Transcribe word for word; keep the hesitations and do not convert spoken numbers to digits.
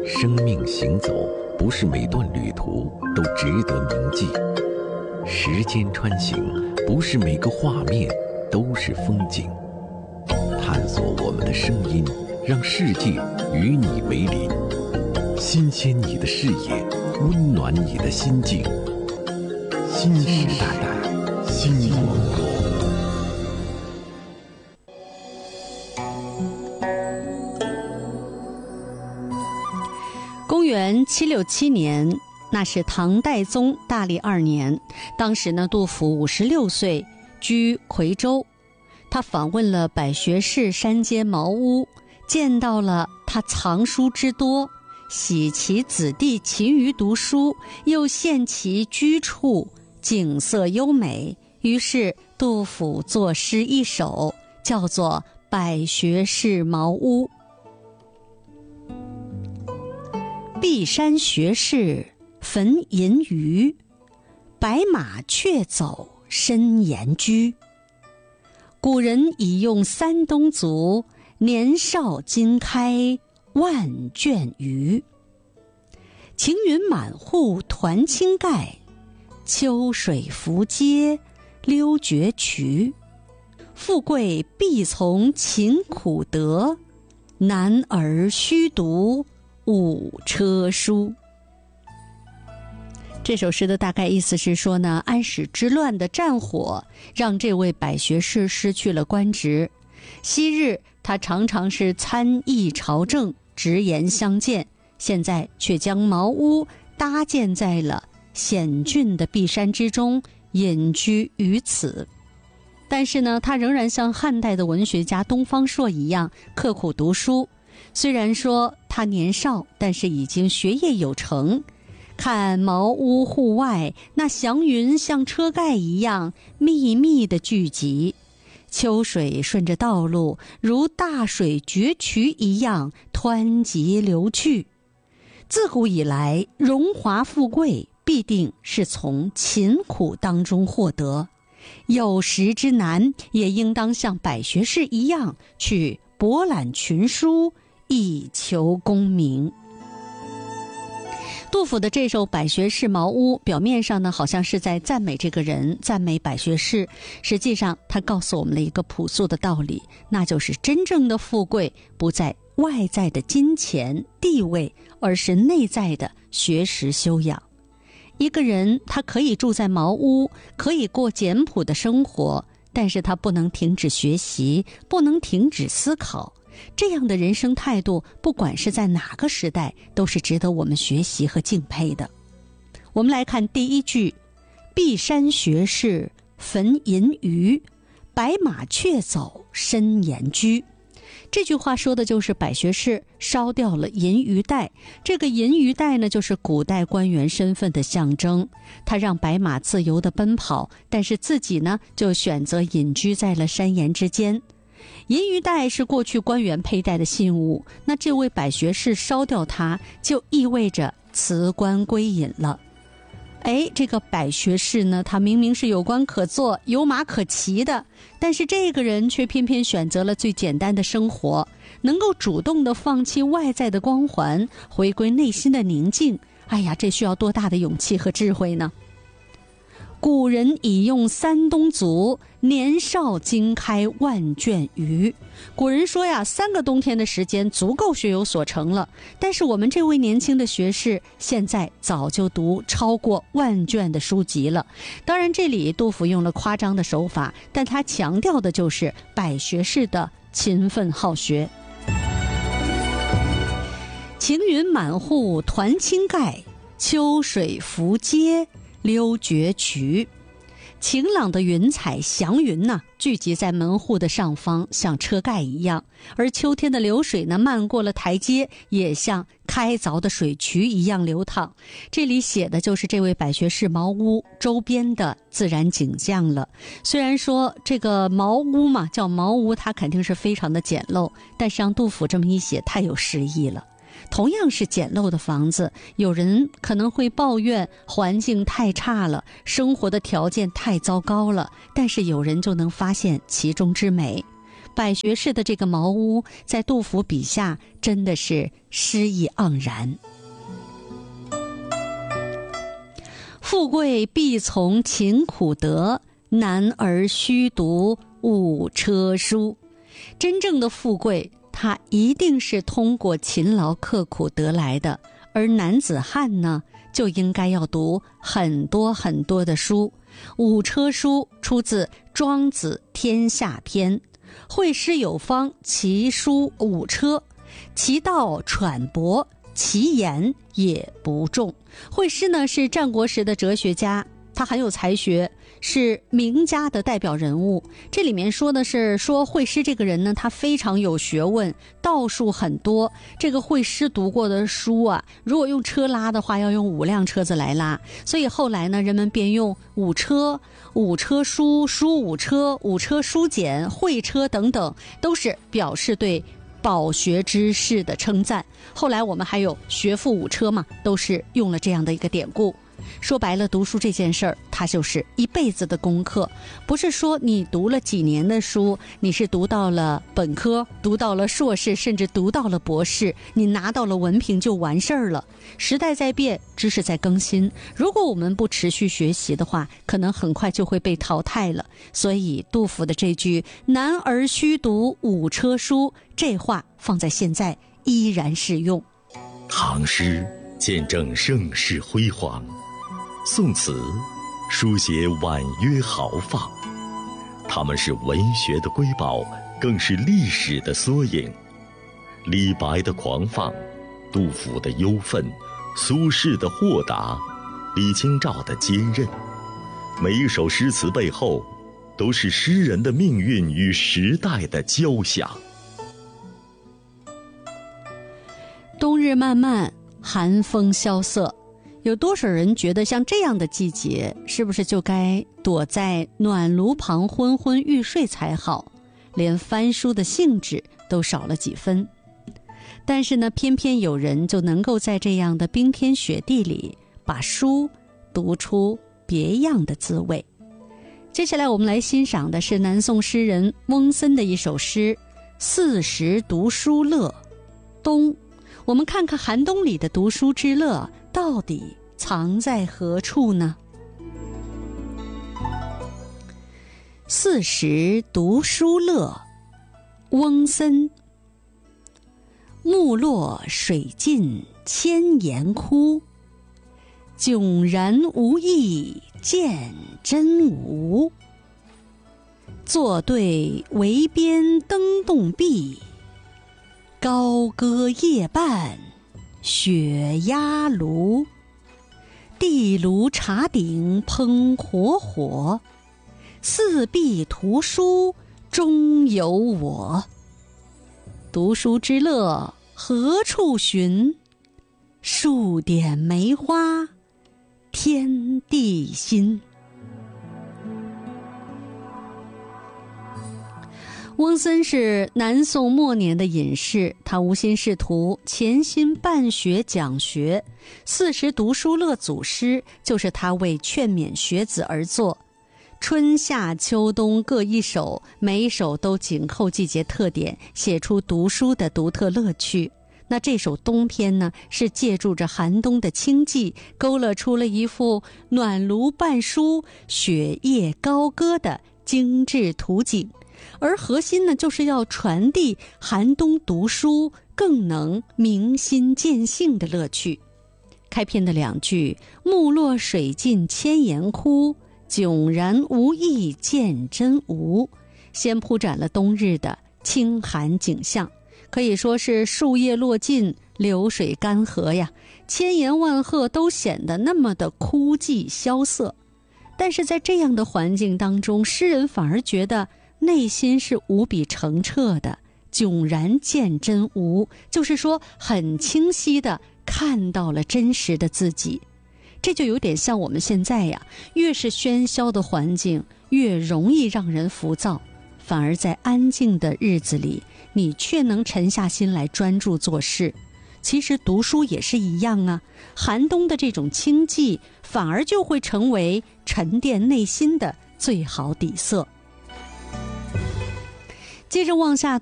生命行走，不是每段旅途都值得铭记；时间穿行，不是每个画面都是风景。探索我们的声音，让世界与你为邻，新鲜你的视野，温暖你的心境。新时代，新广播。 公元七六七年，那是唐代宗大历二年，当时呢，杜甫五十六岁，居夔州。他访问了百学士山间茅屋，见到了他藏书之多，喜其子弟勤于读书，又羡其居处景色优美，于是杜甫作诗一首，叫做《百学士茅屋》。碧山学士焚吟鱼，白马却走深岩居。古人已用三冬足，年少经开万卷余。晴云满户团青盖，秋水浮阶溜绝渠。富贵必从勤苦得，男儿须读五车书。这首诗的大概意思是说呢，安史之乱的战火让这位百学士失去了官职。昔日他常常是参议朝政，直言相见，现在却将茅屋搭建在了险峻的碧山之中，隐居于此。但是呢，他仍然像汉代的文学家东方朔一样刻苦读书。虽然说他年少，但是已经学业有成。看茅屋户外，那祥云像车盖一样密密的聚集，秋水顺着道路如大水决渠一样湍急流去。自古以来，荣华富贵必定是从勤苦当中获得，有识之男也应当像百学士一样去博览群书，以求功名。杜甫的这首《百学士茅屋》表面上呢，好像是在赞美这个人，赞美百学士，实际上他告诉我们了一个朴素的道理，那就是真正的富贵不在外在的金钱地位，而是内在的学识修养。一个人他可以住在茅屋，可以过简朴的生活，但是他不能停止学习，不能停止思考。这样的人生态度，不管是在哪个时代，都是值得我们学习和敬佩的。我们来看第一句：碧山学士焚吟鱼，白马却走深岩居。这句话说的就是百学士烧掉了银鱼带。这个银鱼带呢，就是古代官员身份的象征。他让白马自由地奔跑，但是自己呢，就选择隐居在了山岩之间。银鱼带是过去官员佩戴的信物，那这位百学士烧掉它，就意味着辞官归隐了。哎，这个百学士呢，他明明是有官可做，有马可骑的，但是这个人却偏偏选择了最简单的生活，能够主动地放弃外在的光环，回归内心的宁静。哎呀，这需要多大的勇气和智慧呢？古人已用三冬足，年少经开万卷余。古人说呀，三个冬天的时间足够学有所成了。但是我们这位年轻的学士，现在早就读超过万卷的书籍了。当然，这里杜甫用了夸张的手法，但他强调的就是百学士的勤奋好学。晴云满户团青盖，秋水浮阶溜绝渠。晴朗的云彩祥云呢、啊，聚集在门户的上方，像车盖一样；而秋天的流水呢，漫过了台阶，也像开凿的水渠一样流淌。这里写的就是这位百学士茅屋周边的自然景象了。虽然说这个茅屋嘛，叫茅屋，它肯定是非常的简陋，但是让杜甫这么一写，太有诗意了。同样是简陋的房子，有人可能会抱怨环境太差了，生活的条件太糟糕了，但是有人就能发现其中之美。 百学士的这个茅屋，在杜甫笔下真的是诗意盎然。富贵必从勤苦得，男儿须读五车书。真正的富贵，它一定是通过勤劳刻苦得来的，而男子汉呢，就应该要读很多很多的书。五车书出自《庄子·天下篇》，会诗有方，其书五车，其道揣博，其言也不重。惠施呢是战国时的哲学家，他很有才学，是名家的代表人物。这里面说的是说惠施这个人呢，他非常有学问，道术很多。这个惠施读过的书啊，如果用车拉的话，要用五辆车子来拉。所以后来呢，人们便用五车、五车书、书五车、五车书简、会车等等，都是表示对饱学之士的称赞。后来我们还有学富五车嘛，都是用了这样的一个典故。说白了，读书这件事儿，它就是一辈子的功课，不是说你读了几年的书，你是读到了本科，读到了硕士，甚至读到了博士，你拿到了文凭就完事儿了。时代在变，知识在更新，如果我们不持续学习的话，可能很快就会被淘汰了。所以杜甫的这句男儿须读五车书，这话放在现在依然适用。 唐诗见证盛世辉煌，宋词书写婉约豪放，它们是文学的瑰宝，更是历史的缩影。李白的狂放，杜甫的忧愤，苏轼的豁达，李清照的坚韧，每一首诗词背后都是诗人的命运与时代的交响。 冬日漫漫，寒风萧瑟，有多少人觉得像这样的季节，是不是就该躲在暖炉旁昏昏欲睡才好，连翻书的兴致都少了几分。但是呢，偏偏有人就能够在这样的冰天雪地里把书读出别样的滋味。接下来我们来欣赏的是南宋诗人翁森的一首诗《四时读书乐》。冬，我们看看寒冬里的读书之乐到底藏在何处呢？四时读书乐，翁森。木落水尽千岩枯，迥然无益见真无。坐对围边灯洞壁，高歌夜半雪压炉。地炉茶鼎烹火火，四壁图书中有我。读书之乐何处寻？数点梅花天地心。翁森是南宋末年的隐士，他无心仕途，潜心办学讲学。四时读书乐组诗就是他为劝勉学子而作，春夏秋冬各一首，每一首都紧扣季节特点，写出读书的独特乐趣。那这首冬篇呢，是借助着寒冬的清寂，勾勒出了一幅暖炉伴书、雪夜高歌的精致图景。而核心呢，就是要传递寒冬读书更能明心见性的乐趣。开篇的两句木落水尽千岩枯，迥然无益见真无，先铺展了冬日的清寒景象，可以说是树叶落尽，流水干涸呀，千岩万壑都显得那么的枯寂萧瑟。但是在这样的环境当中，诗人反而觉得内心是无比澄澈的，迥然见真无，就是说很清晰地看到了真实的自己。这就有点像我们现在呀，越是喧嚣的环境，越容易让人浮躁，反而在安静的日子里，你却能沉下心来专注做事。其实读书也是一样啊，寒冬的这种清寂，反而就会成为沉淀内心的最好底色。 接着往下